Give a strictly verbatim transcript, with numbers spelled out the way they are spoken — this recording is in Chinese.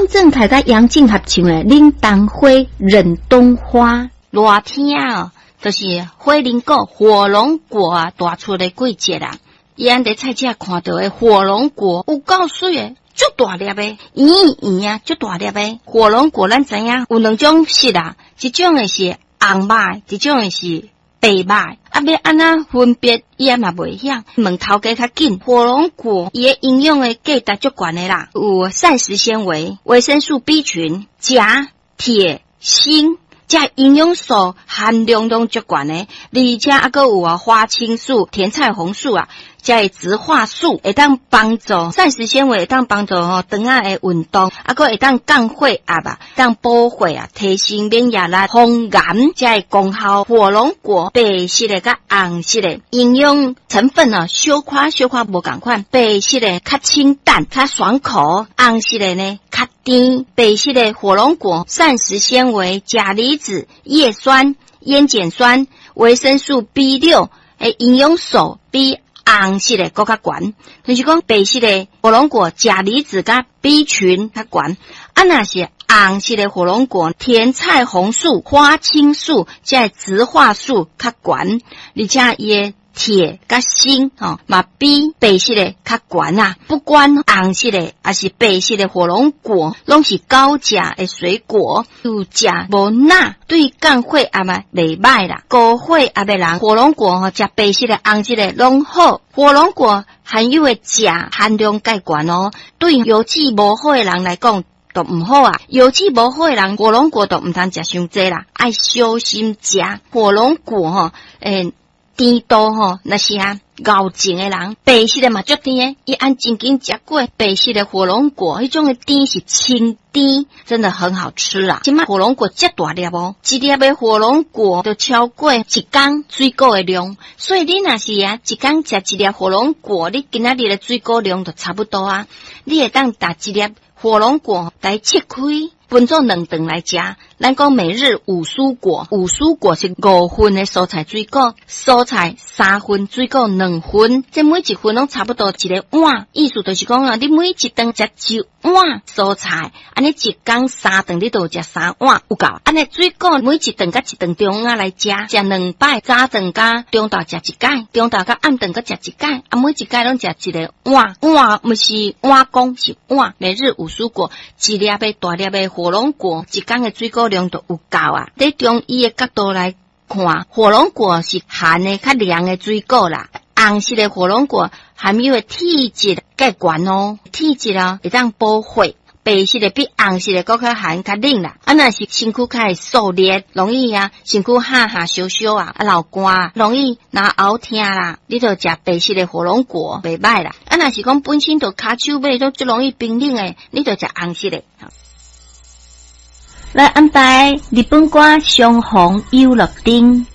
汪正凯甲杨静合唱的《凛冬花忍冬花》，热天啊，就是火龙果、火龙果啊，大出的季节啦。伊安伫菜市看到的火龙果有够水的，足大粒的，圆圆啊，足大粒的。火龙果咱知影有两种色啦，一种的是红白，一种的是白白。啊，要安怎分别，伊也嘛袂晓。问头家较紧。火龙果伊的营养的价值足悬的啦，有膳食纤维、维生素 B 群、钾、铁、锌。这营养素含量拢足悬的，而且还佫有啊花青素、甜菜红素啊，这植化素会当帮助膳食纤维，会当帮助吼肠仔的运动，还佫会当降血压啊，当补血啊，提升免疫力、防癌，这功效。火龙果白色的甲红色的营养成分啊，小可小可无共款，白色的较清淡、较爽口，红色的呢较甜。白色的火龙果膳食纤维、钾离子、叶酸、烟碱酸、维生素 B 六 诶营养素比红色的更较悬，就是讲白色的火龙果钾离子甲 B 群较悬，啊那是红色的火龙果甜菜红素、花青素、这植化素较悬，而且伊的铁甲锌吼嘛比白色的较悬啊。不管红色的还是白色的火龙果，拢是高钾的水果，有钾无钠，对降血压嘛袂歹啦。高血压的人，火龙果吼食白色的、红色的拢好。火龙果含有的钾含量介悬哦，对油脂无好的人来讲都唔好啊。油脂无好的人，火龙果都唔通食伤济啦，爱小心食火龙果吼，诶。甜度吼，那是啊，熬净的人，白色的嘛足甜的，伊按真紧食过白色的火龙果，迄种的甜是清甜，真的很好吃啊。即卖火龙果遮大粒哦，一粒的火龙果都超过一缸水果的量，所以你若是啊，一缸食一粒火龙果，你今仔日的水果量就差不多啊。你会当打一粒火龙果来切开。分做两顿来食，咱讲每日五蔬果，五蔬果是五份的蔬菜水果，蔬菜三份，水果两份，这每一份拢差不多一个碗，意思就是讲啊，你每一顿食一碗蔬菜，安尼一天三顿你都食三碗有够，安尼水果每一顿甲一顿中午来食，食两摆，早顿甲中昼食一摆，中昼甲暗顿甲食一摆，啊每一摆拢食一个碗，碗毋是碗公是碗，每日五蔬果，一粒的大粒的火龙果一天的水果量都有够啊！在中医的角度来看，火龙果是含的较凉的水果啦。红色的火龙果含有的体质介悬哦，体质啊会当补血。白色的比红色的更较含较冷啦，啊那是身躯较会受热，容易啊身躯下下烧烧啊，啊流汗，容易拿喉痛啦，你就食白色的火龙果袂歹啦。啊那是讲本身就骹手尾都最容易冰冷的，你就食红色的。来安排日本歌《相逢有乐町》。